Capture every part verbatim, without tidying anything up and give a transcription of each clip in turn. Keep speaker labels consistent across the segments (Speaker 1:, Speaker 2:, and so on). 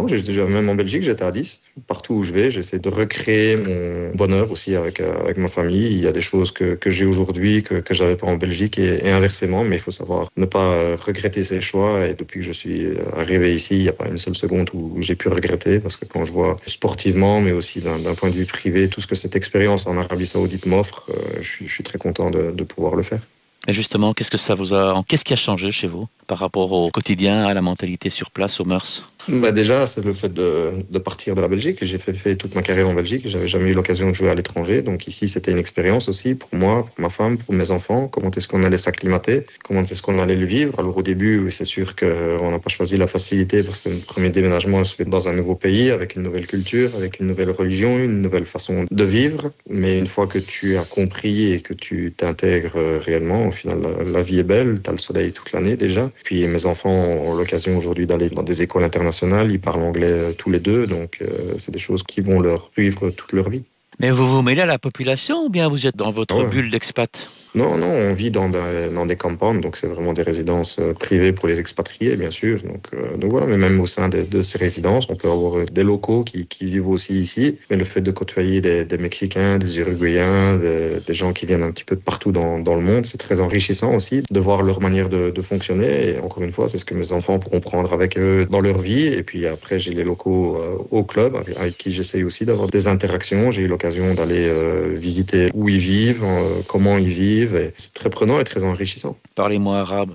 Speaker 1: non, j'ai déjà, même en Belgique, j'étais à dix. Partout où je vais, j'essaie de recréer mon bonheur aussi avec, avec ma famille. Il y a des choses que, que j'ai aujourd'hui que, que j'avais pas en Belgique et, et inversement, mais il faut savoir ne pas regretter ses choix. Et depuis que je suis arrivé ici, il n'y a pas une seule seconde où j'ai pu regretter, parce que quand je vois sportivement, mais aussi d'un, d'un point de vue privé, tout ce que cette expérience en Arabie Saoudite m'offre, euh, je, suis, je suis très content de, de pouvoir le faire.
Speaker 2: Et justement, qu'est-ce que ça vous a, qu'est-ce qui a changé chez vous par rapport au quotidien, à la mentalité sur place, aux mœurs?
Speaker 1: Bah déjà, c'est le fait de, de partir de la Belgique. J'ai fait, fait toute ma carrière en Belgique. J'avais jamais eu l'occasion de jouer à l'étranger. Donc ici, c'était une expérience aussi pour moi, pour ma femme, pour mes enfants. Comment est-ce qu'on allait s'acclimater? Comment est-ce qu'on allait le vivre? Alors au début, c'est sûr qu'on n'a pas choisi la facilité parce que le premier déménagement se fait dans un nouveau pays, avec une nouvelle culture, avec une nouvelle religion, une nouvelle façon de vivre. Mais une fois que tu as compris et que tu t'intègres réellement, au final, la, la vie est belle. Tu as le soleil toute l'année déjà. Puis mes enfants ont l'occasion aujourd'hui d'aller dans des écoles internationales. Ils parlent anglais tous les deux, donc euh, c'est des choses qui vont leur suivre toute leur vie.
Speaker 2: Mais vous vous mêlez à la population ou bien vous êtes dans votre
Speaker 1: ouais.
Speaker 2: bulle d'expat?
Speaker 1: Non, non, on vit dans, dans des campagnes, donc c'est vraiment des résidences privées pour les expatriés, bien sûr. Donc, euh, donc voilà, mais même au sein de, de ces résidences, on peut avoir des locaux qui, qui vivent aussi ici. Mais le fait de côtoyer des, des Mexicains, des Uruguayens, des, des gens qui viennent un petit peu de partout dans, dans le monde, c'est très enrichissant aussi de voir leur manière de, de fonctionner. Et encore une fois, c'est ce que mes enfants pourront prendre avec eux dans leur vie. Et puis après, j'ai les locaux euh, au club avec, avec qui j'essaye aussi d'avoir des interactions. J'ai eu l'occasion d'aller euh, visiter où ils vivent, euh, comment ils vivent. Et c'est très prenant et très enrichissant.
Speaker 2: Parlez-moi arabe.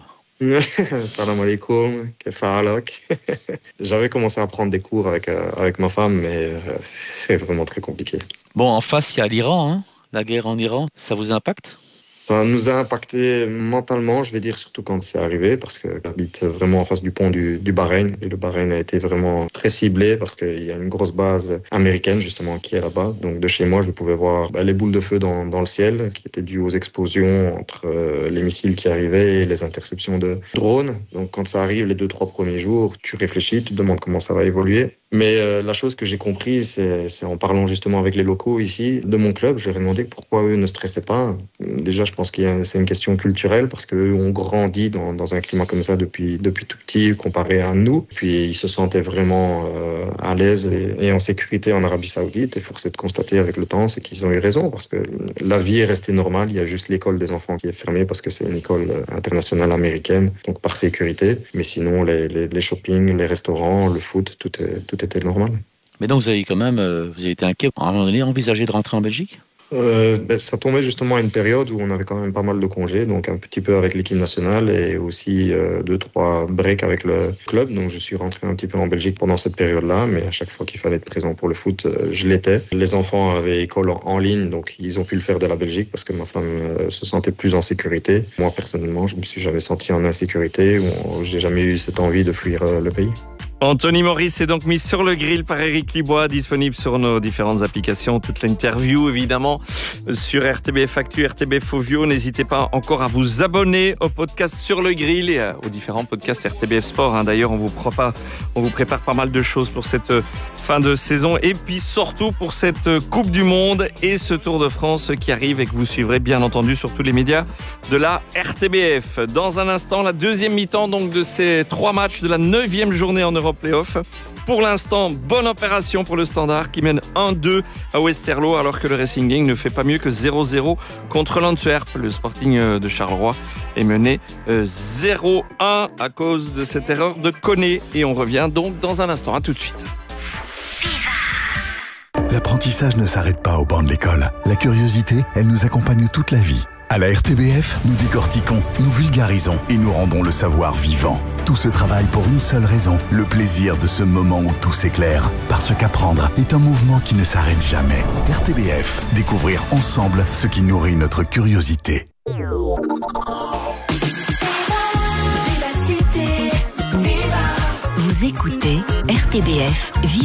Speaker 1: Salam alaikum, kefalak. J'avais commencé à prendre des cours avec, euh, avec ma femme, mais euh, c'est vraiment très compliqué.
Speaker 2: Bon, en face, il y a l'Iran, hein, la guerre en Iran. Ça vous impacte?
Speaker 1: Ça nous a impacté mentalement, je vais dire, surtout quand c'est arrivé, parce que j'habite vraiment en face du pont du, du Bahreïn. Et le Bahreïn a été vraiment très ciblé parce qu'il y a une grosse base américaine, justement, qui est là-bas. Donc, de chez moi, je pouvais voir bah, les boules de feu dans, dans le ciel, qui étaient dues aux explosions entre euh, les missiles qui arrivaient et les interceptions de drones. Donc, quand ça arrive les deux, trois premiers jours, tu réfléchis, tu te demandes comment ça va évoluer. Mais euh, la chose que j'ai comprise, c'est, c'est en parlant justement avec les locaux ici de mon club, je leur ai demandé pourquoi eux ne stressaient pas. Déjà, je pense que c'est une question culturelle parce qu'eux ont grandi dans, dans un climat comme ça depuis, depuis tout petit comparé à nous. Puis ils se sentaient vraiment euh, à l'aise et, et en sécurité en Arabie Saoudite. Et force est de constater avec le temps, c'est qu'ils ont eu raison parce que la vie est restée normale. Il y a juste l'école des enfants qui est fermée parce que c'est une école internationale américaine, donc par sécurité. Mais sinon, les, les, les shoppings, les restaurants, le foot, tout est, tout était normal.
Speaker 2: Mais donc vous avez quand même, euh, vous avez été inquiet à un moment donné, envisagé de rentrer en Belgique?
Speaker 1: Euh, ben, ça tombait justement à une période où on avait quand même pas mal de congés, donc un petit peu avec l'équipe nationale et aussi euh, deux, trois breaks avec le club. Donc je suis rentré un petit peu en Belgique pendant cette période-là, mais à chaque fois qu'il fallait être présent pour le foot, euh, je l'étais. Les enfants avaient école en, en ligne, donc ils ont pu le faire de la Belgique parce que ma femme euh, se sentait plus en sécurité. Moi, personnellement, je me suis jamais senti en insécurité ou j'ai jamais eu cette envie de fuir euh, le pays.
Speaker 3: Anthony Maurice est donc mis sur le grill par Eric Libois, disponible sur nos différentes applications. Toute l'interview, évidemment, sur R T B F Actu, R T B F Ovio. N'hésitez pas encore à vous abonner au podcast Sur le grill et aux différents podcasts R T B F Sport. D'ailleurs, on vous prépare, on vous prépare pas mal de choses pour cette fin de saison et puis surtout pour cette Coupe du Monde et ce Tour de France qui arrive et que vous suivrez bien entendu sur tous les médias de la R T B F. Dans un instant, la deuxième mi-temps donc de ces trois matchs de la neuvième journée en Europe Playoff. Pour l'instant, bonne opération pour le Standard qui mène un deux à Westerlo alors que le Racing Genk ne fait pas mieux que zéro zéro contre l'Antwerp. Le Sporting de Charleroi est mené zéro un à cause de cette erreur de Koné. Et on revient donc dans un instant. À tout de suite.
Speaker 4: L'apprentissage ne s'arrête pas au banc de l'école. La curiosité, elle nous accompagne toute la vie. À la R T B F, nous décortiquons, nous vulgarisons et nous rendons le savoir vivant. Tout ce travail pour une seule raison, le plaisir de ce moment où tout s'éclaire. Parce qu'apprendre est un mouvement qui ne s'arrête jamais. R T B F, découvrir ensemble ce qui nourrit notre curiosité.
Speaker 5: Vous écoutez R T B F Viva.